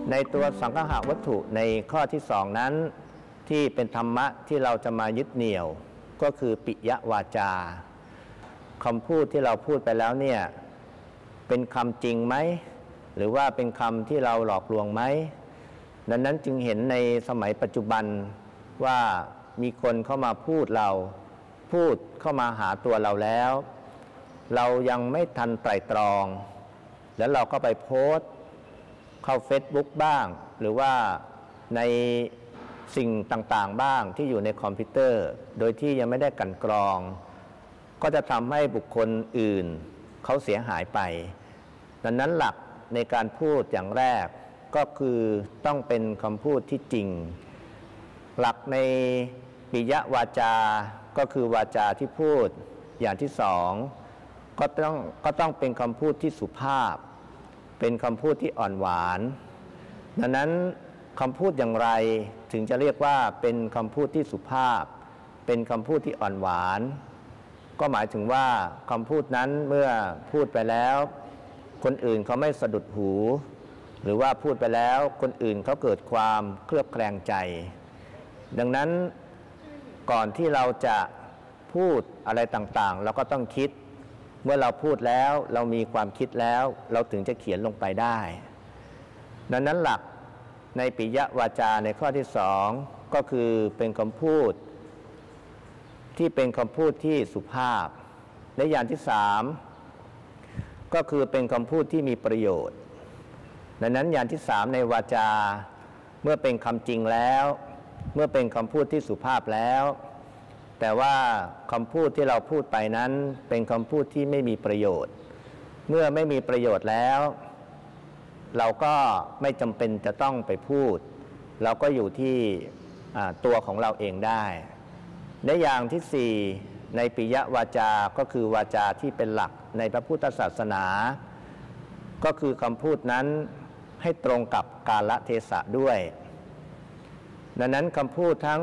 ในตัวสังคหวัตถุในข้อที่สองนั้นที่เป็นธรรมะที่เราจะมายึดเหนี่ยวก็คือปิยวาจาคำพูดที่เราพูดไปแล้วเนี่ยเป็นคำจริงไหมหรือว่าเป็นคำที่เราหลอกลวงไหมดังนั้นจึงเห็นในสมัยปัจจุบันว่ามีคนเข้ามาพูดเข้ามาหาตัวเราแล้วเรายังไม่ทันไตร่ตรองแล้วเราก็ไปโพสต์เข้า Facebook บ้างหรือว่าในสิ่งต่างๆบ้างที่อยู่ในคอมพิวเตอร์โดยที่ยังไม่ได้กลั่นกรองก็จะทำให้บุคคลอื่นเขาเสียหายไปดังนั้นหลักในการพูดอย่างแรกก็คือต้องเป็นคำพูดที่จริงหลักในปิยวาจาก็คือวาจาที่พูดอย่างที่สองก็ต้องเป็นคำพูดที่สุภาพเป็นคำพูดที่อ่อนหวานดังนั้นคำพูดอย่างไรถึงจะเรียกว่าเป็นคำพูดที่สุภาพเป็นคำพูดที่อ่อนหวานก็หมายถึงว่าคำพูดนั้นเมื่อพูดไปแล้วคนอื่นเขาไม่สะดุดหูหรือว่าพูดไปแล้วคนอื่นเขาเกิดความเคลือบแคลงใจดังนั้นก่อนที่เราจะพูดอะไรต่างๆเราก็ต้องคิดเมื่อเราพูดแล้วเรามีความคิดแล้วเราถึงจะเขียนลงไปได้ดังนั้นหลักในปิยวาจาในข้อที่สองก็คือเป็นคำพูดที่เป็นคำพูดที่สุภาพและอย่างที่สามก็คือเป็นคำพูดที่มีประโยชน์ดังนั้นอย่างที่สามในวาจาเมื่อเป็นคำจริงแล้วเมื่อเป็นคำพูดที่สุภาพแล้วแต่ว่าคำพูดที่เราพูดไปนั้นเป็นคำพูดที่ไม่มีประโยชน์เมื่อไม่มีประโยชน์แล้วเราก็ไม่จำเป็นจะต้องไปพูดเราก็อยู่ที่ตัวของเราเองได้และอย่างที่สี่ในปิยวาจาก็คือวาจาที่เป็นหลักในพระพุทธศาสนาก็คือคำพูดนั้นให้ตรงกับกาลเทศะด้วยดังนั้นคำพูดทั้ง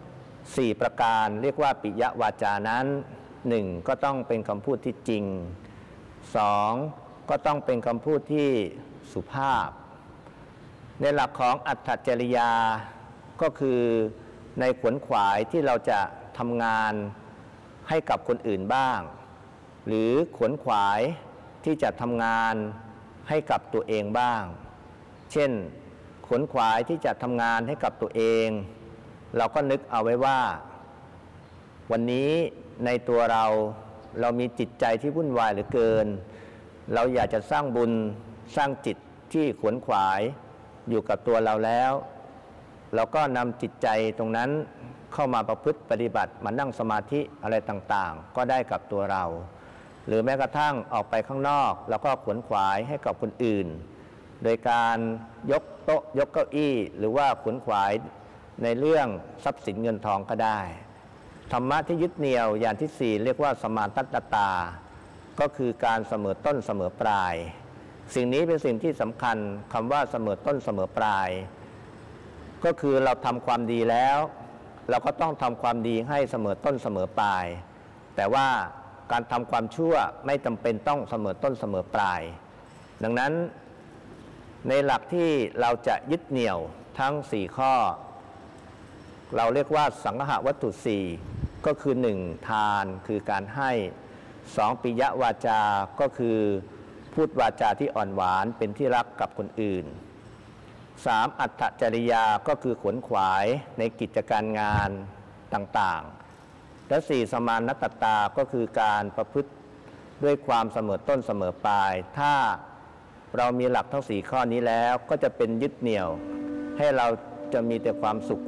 4ประการเรียกว่าปิยวาจานั้น1ก็ต้องเป็นคำพูดที่จริง2ก็ต้องเป็นคำพูดที่สุภาพในหลักของอัตถจริยาก็คือในขวนขวายที่เราจะทำงานให้กับคนอื่นบ้างหรือขวนขวายที่จะทำงานให้กับตัวเองบ้างเช่นขวนขวายที่จะทำงานให้กับตัวเองเราก็นึกเอาไว้ว่าวันนี้ในตัวเรามีจิตใจที่วุ่นวายเหลือเกินเราอยากจะสร้างบุญสร้างจิตที่ขวนขวายอยู่กับตัวเราแล้วเราก็นำจิตใจตรงนั้นเข้ามาประพฤติปฏิบัติมานั่งสมาธิอะไรต่างๆก็ได้กับตัวเราหรือแม้กระทั่งออกไปข้างนอกแล้วก็ขวนขวายให้กับคนอื่นโดยการยกโต๊ะยกเก้าอี้หรือว่าขวนขวายในเรื่องทรัพย์สินเงินทองก็ได้ธรรมะที่ยึดเหนี่ยวอย่างที่สี่เรียกว่าสมาตัตตาก็คือการเสมอต้นเสมอปลายสิ่งนี้เป็นสิ่งที่สำคัญคำว่าเสมอต้นเสมอปลายก็คือเราทำความดีแล้วเราก็ต้องทำความดีให้เสมอต้นเสมอปลายแต่ว่าการทำความชั่วไม่จำเป็นต้องเสมอต้นเสมอปลายดังนั้นในหลักที่เราจะยึดเหนี่ยวทั้ง4ข้อเราเรียกว่าสังฆวัตถุ4ก็คือ1ทานคือการให้2ปิยวาจาก็คือพูดวาจาที่อ่อนหวานเป็นที่รักกับคนอื่น3อัตถจริยาก็คือขวนขวายในกิจการงานต่างๆและ4สมานัตตาก็คือการประพฤติด้วยความเสมอต้นเสมอปลายถ้าเรามีหลักทั้ง4ข้อนี้แล้วก็จะเป็นยึดเหนี่ยวให้เราจะมีแต่ความสุข